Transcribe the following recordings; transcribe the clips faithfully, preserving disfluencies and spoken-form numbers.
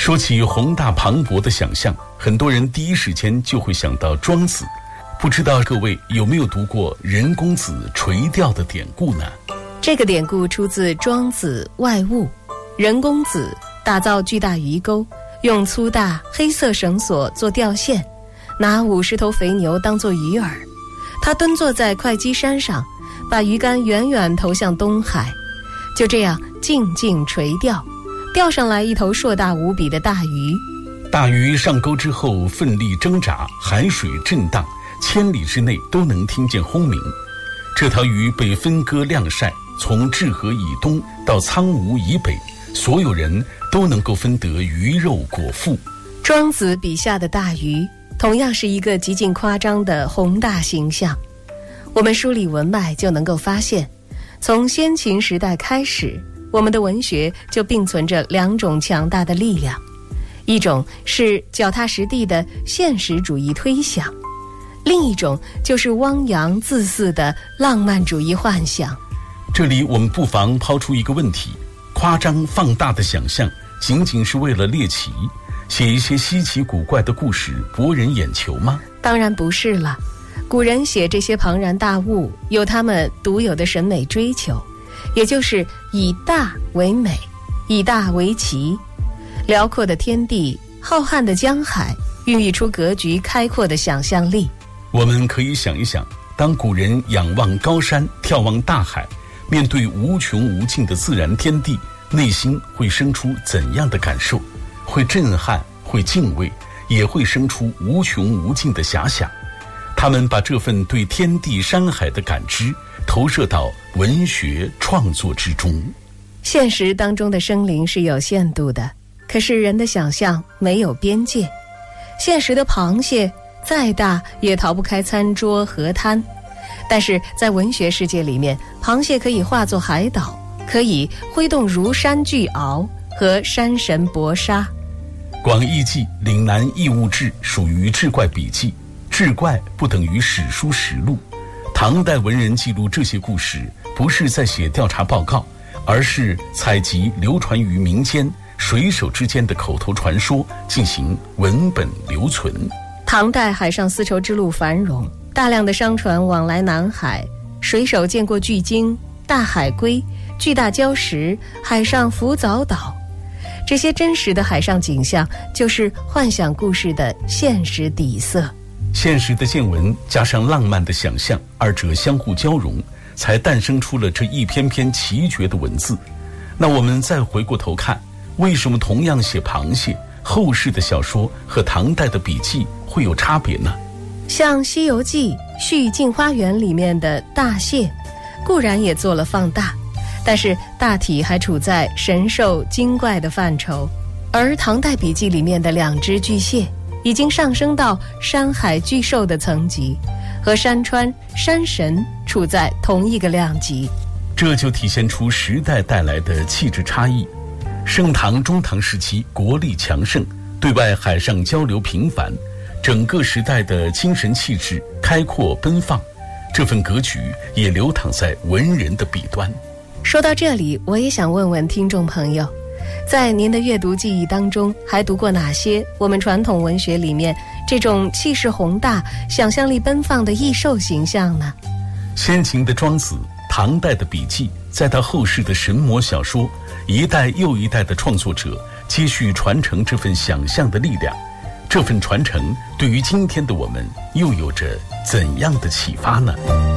说起宏大磅礴的想象，很多人第一时间就会想到庄子。不知道各位有没有读过人公子垂钓的典故呢？ 这个典故出自《庄子外物》。人公子打造巨大鱼钩，用粗大黑色绳索做钓线，拿五十头肥牛当作鱼饵。他蹲坐在会稽山上，把鱼竿远远投向东海，就这样静静垂钓，钓上来一头硕大无比的大鱼。 大鱼上钩之后奋力挣扎，海水震荡，千里之内都能听见轰鸣。这条鱼被分割晾晒，从治河以东到苍梧以北，所有人都能够分得鱼肉果腹。 庄子笔下的大鱼同样是一个极尽夸张的宏大形象。我们梳理文脉就能够发现，从先秦时代开始，我们的文学就并存着两种强大的力量，一种是脚踏实地的现实主义推想，另一种就是汪洋恣肆的浪漫主义幻想。 这里我们不妨抛出一个问题：夸张放大的想象仅仅是为了猎奇，写一些稀奇古怪的故事博人眼球吗？ 当然不是了。古人写这些庞然大物有他们独有的审美追求，也就是以大为美，以大为奇。辽阔的天地，浩瀚的江海，孕育出格局开阔的想象力。 我们可以想一想，当古人仰望高山，眺望大海，面对无穷无尽的自然天地，内心会生出怎样的感受？会震撼，会敬畏，也会生出无穷无尽的遐想。他们把这份对天地山海的感知投射到文学创作之中。 现实当中的生灵是有限度的，可是人的想象没有边界。现实的螃蟹再大也逃不开餐桌河滩，但是在文学世界里面，螃蟹可以化作海岛，可以挥动如山巨鳌和山神搏杀。 广义记、岭南异物志属于志怪笔记，志怪不等于史书实录。唐代文人记录这些故事，不是在写调查报告，而是采集流传于民间水手之间的口头传说，进行文本留存。 唐代海上丝绸之路繁荣，大量的商船往来南海，水手见过巨鲸、大海龟、巨大礁石、海上浮藻岛。这些真实的海上景象就是幻想故事的现实底色。 现实的见闻加上浪漫的想象，二者相互交融，才诞生出了这一篇篇奇绝的文字。那我们再回过头看，为什么同样写螃蟹，后世的小说和唐代的笔记会有差别呢？ 像《西游记·续镜花缘》里面的大蟹，固然也做了放大，但是大体还处在神兽精怪的范畴，而唐代笔记里面的两只巨蟹已经上升到山海巨兽的层级，和山川山神处在同一个量级。 这就体现出时代带来的气质差异。盛唐中唐时期国力强盛，对外海上交流频繁，整个时代的精神气质开阔奔放，这份格局也流淌在文人的笔端。 说到这里，我也想问问听众朋友，在您的阅读记忆当中，还读过哪些我们传统文学里面这种气势宏大、想象力奔放的异兽形象呢？ 先秦的庄子，唐代的笔记，再到后世的神魔小说，一代又一代的创作者继续传承这份想象的力量。这份传承对于今天的我们又有着怎样的启发呢？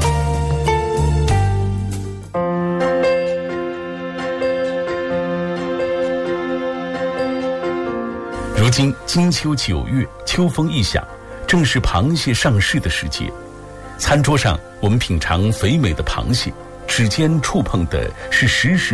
如今金秋九月，秋风一响，正是螃蟹上市的时节。餐桌上我们品尝肥美的螃蟹，指尖触碰的是时时